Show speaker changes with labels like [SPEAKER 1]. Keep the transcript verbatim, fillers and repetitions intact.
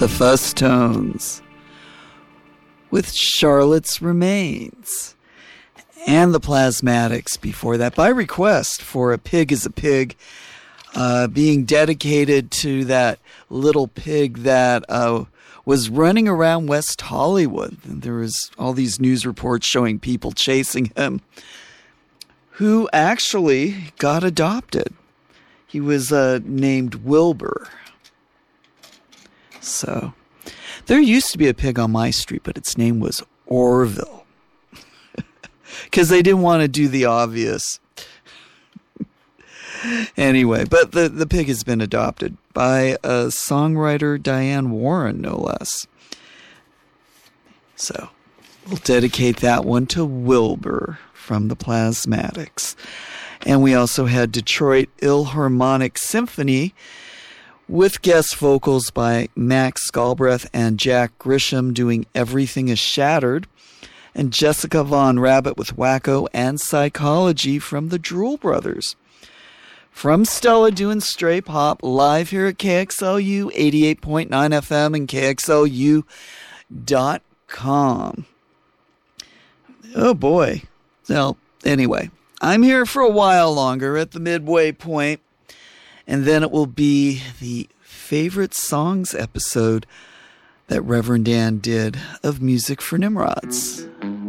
[SPEAKER 1] the Fuzz Tones with Charlotte's Remains, and the Plasmatics before that, by request, for A Pig is a Pig, uh, being dedicated to that little pig that uh, was running around West Hollywood. And there was all these news reports showing people chasing him, who actually got adopted. He was uh, named Wilbur. So, there used to be a pig on my street, but its name was Orville. Because they didn't want to do the obvious. Anyway, but the, the pig has been adopted by a songwriter, Diane Warren, no less. So, we'll dedicate that one to Wilbur from the Plasmatics. And we also had Detroit Philharmonic Symphony with guest vocals by Max Galbraith and Jack Grisham doing Everything is Shattered, and Jessica Von Rabbit with Wacko and Psychology from the Drool Brothers. From Stella doing Stray Pop, live here at K X L U eighty-eight point nine F M and K X L U dot com. Oh boy. Well, anyway, I'm here for a while longer at the midway point, and then it will be the favorite songs episode that Reverend Dan did of Music for Nimrods.